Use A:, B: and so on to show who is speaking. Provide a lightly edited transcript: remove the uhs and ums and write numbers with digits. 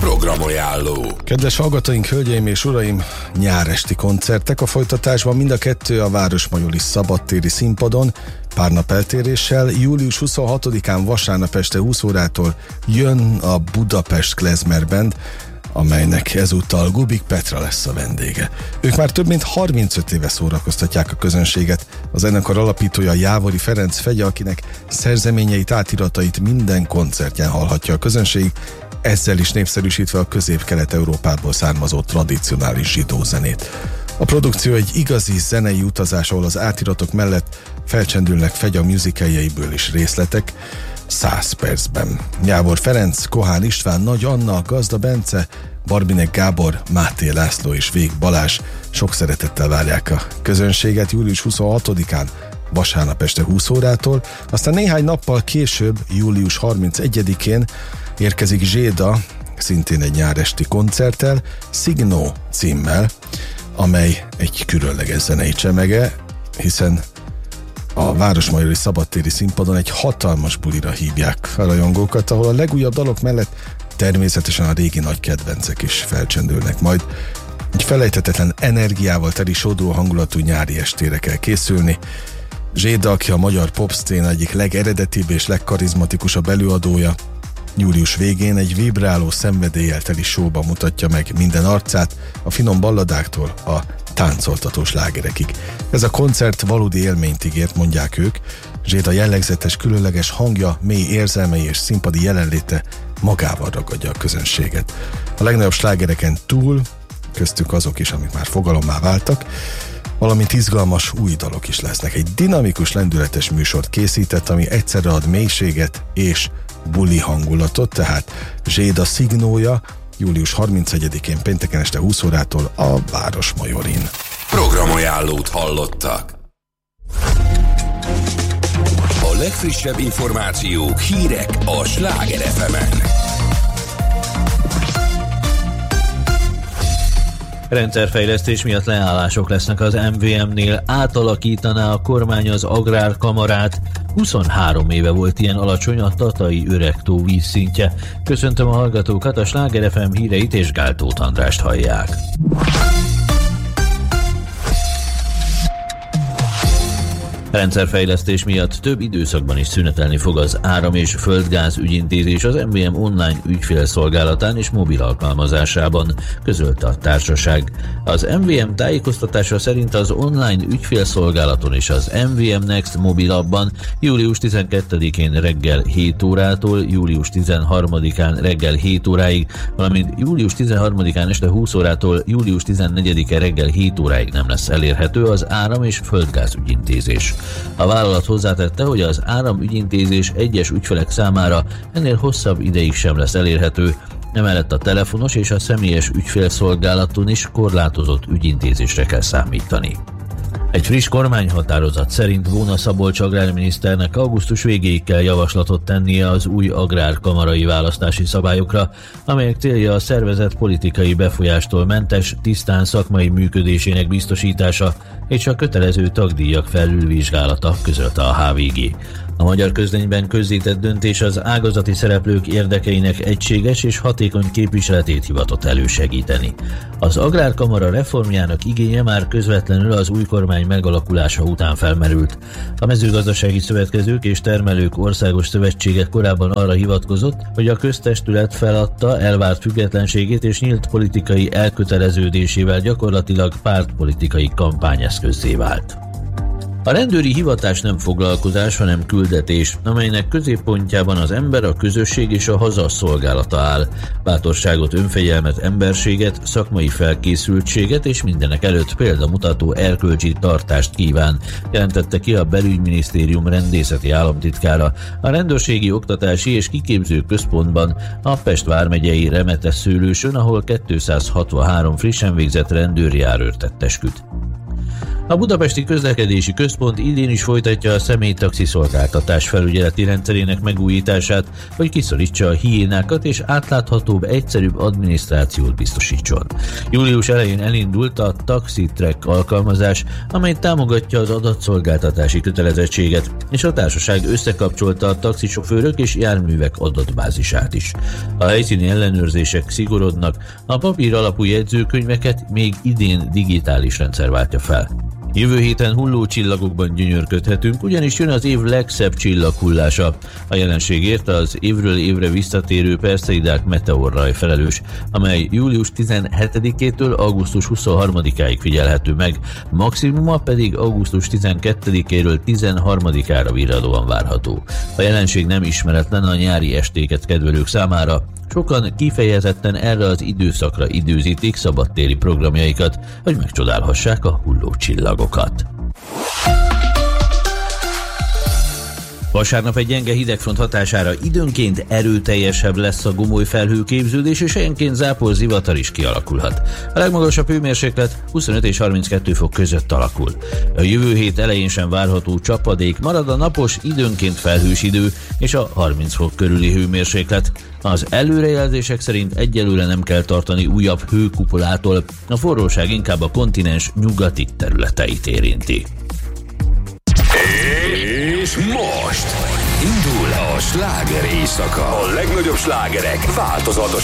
A: Programajánló.
B: Kedves hallgatóink, hölgyeim és uraim, nyáresti koncertek a folytatásban, mind a kettő a Városmajori szabadtéri színpadon, pár nap eltéréssel. Július 26-án vasárnap este 20 órától jön a Budapest Klezmer Band, amelynek ezúttal Gubik Petra lesz a vendége. Ők már több mint 35 éve szórakoztatják a közönséget. A zenekar alapítója Jávori Ferenc Fegye, akinek szerzeményeit, átiratait minden koncertjén hallhatja a közönség, ezzel is népszerűsítve a Közép-Kelet-Európából származó tradicionális zsidó zenét. A produkció egy igazi zenei utazás, ahol az átiratok mellett felcsendülnek Fegye musicaljeiből is részletek 100 percben. Jávor Ferenc, Kohán István, Nagy Anna, Gazda Bence, Barbinek Gábor, Máté László és Vég Balázs sok szeretettel várják a közönséget július 26-án, vasárnap este 20 órától, aztán néhány nappal később, július 31-én érkezik Zséda, szintén egy nyáresti koncerttel, Signó címmel, amely egy különleges zenei csemege, hiszen a Városmajori szabadtéri színpadon egy hatalmas bulira hívják a rajongókat, ahol a legújabb dalok mellett természetesen a régi nagy kedvencek is felcsendülnek majd. Egy felejthetetlen energiával teli sodró hangulatú nyári estére kell készülni. Zséda, aki a magyar popszcéna egyik legeredetibb és legkarizmatikusabb előadója, július végén egy vibráló szenvedéllyel teli showba mutatja meg minden arcát, a finom balladáktól a táncoltató slágerekig. Ez a koncert valódi élményt ígért, mondják ők. Zséda jellegzetes, különleges hangja, mély érzelmei és színpadi jelenléte magával ragadja a közönséget. A legnagyobb slágereken túl, köztük azok is, amik már fogalommá váltak, valamint izgalmas új dalok is lesznek. Egy dinamikus, lendületes műsort készített, ami egyszerre ad mélységet és buli hangulatot, tehát Zséda Signója július 31-én pénteken este 20 órától a Városmajorin.
A: Programajánlót hallottak. A legfrissebb információk, hírek a Sláger FM-en.
C: Rendszerfejlesztés miatt leállások lesznek az MVM-nél, átalakítaná a kormány az agrárkamarát. 23 éve volt ilyen alacsony a Tatai Öregtó vízszintje. Köszöntöm a hallgatókat, a Sláger FM híreit és Gál Tóth Andrást hallják. Rendszerfejlesztés miatt több időszakban is szünetelni fog az áram- és földgáz ügyintézés az MVM online ügyfélszolgálatán és mobil alkalmazásában, közölte a társaság. Az MVM tájékoztatása szerint az online ügyfélszolgálaton és az MVM Next mobil appban július 12-én reggel 7 órától július 13-án reggel 7 óráig, valamint július 13-án este 20 órától július 14-e reggel 7 óráig nem lesz elérhető az áram- és földgáz ügyintézés. A vállalat hozzátette, hogy az áramügyintézés egyes ügyfelek számára ennél hosszabb ideig sem lesz elérhető, emellett a telefonos és a személyes ügyfélszolgálaton is korlátozott ügyintézésre kell számítani. Egy friss kormányhatározat szerint Vóna Szabolcs agrárminiszternek augusztus végéig kell javaslatot tennie az új agrárkamarai választási szabályokra, amelyek célja a szervezet politikai befolyástól mentes, tisztán szakmai működésének biztosítása és a kötelező tagdíjak felülvizsgálata, közölte a HVG. A Magyar Közlönyben közzétett döntés az ágazati szereplők érdekeinek egységes és hatékony képviseletét hivatott elősegíteni. Az Agrárkamara reformjának igénye már közvetlenül az új kormány megalakulása után felmerült. A mezőgazdasági szövetkezők és termelők országos szövetsége korábban arra hivatkozott, hogy a köztestület feladta elvárt függetlenségét és nyílt politikai elköteleződésével gyakorlatilag pártpolitikai kampányeszközzé vált. A rendőri hivatás nem foglalkozás, hanem küldetés, amelynek középpontjában az ember, a közösség és a haza szolgálata áll. Bátorságot, önfegyelmet, emberséget, szakmai felkészültséget és mindenek előtt példamutató erkölcsi tartást kíván, jelentette ki a Belügyminisztérium rendészeti államtitkára a Rendőrségi Oktatási és Kiképző Központban, a Pest vármegyei Remetes-Szőlősön, ahol 263 frissen végzett rendőr járőrt tett esküt. A Budapesti Közlekedési Központ idén is folytatja a személytaxi szolgáltatás felügyeleti rendszerének megújítását, hogy kiszorítsa a hiénákat és átláthatóbb, egyszerűbb adminisztrációt biztosítson. Július elején elindult a TaxiTrack alkalmazás, amely támogatja az adatszolgáltatási kötelezettséget, és a társaság összekapcsolta a taxisofőrök és járművek adatbázisát is. A helyszíni ellenőrzések szigorodnak, a papír alapú jegyzőkönyveket még idén digitális rendszer váltja fel. Jövő héten hullócsillagokban gyönyörködhetünk, ugyanis jön az év legszebb csillaghullása. A jelenségért az évről évre visszatérő Perseidák meteorraj felelős, amely július 17-től augusztus 23-áig figyelhető meg, maximuma pedig augusztus 12-éről 13-ára virradóan várható. A jelenség nem ismeretlen a nyári estéket kedvelők számára. Sokan kifejezetten erre az időszakra időzítik szabadtéri programjaikat, hogy megcsodálhassák a hullócsillagokat. Vasárnap egy gyenge hidegfront hatására időnként erőteljesebb lesz a gomoly felhőképződés, és helyenként zápor zivatar is kialakulhat. A legmagasabb hőmérséklet 25 és 32 fok között alakul. A jövő hét elején sem várható csapadék, marad a napos, időnként felhős idő és a 30 fok körüli hőmérséklet. Az előrejelzések szerint egyelőre nem kell tartani újabb hőkupolától, a forróság inkább a kontinens nyugati területeit érinti.
A: És most indul a sláger éjszaka. A legnagyobb slágerek változatos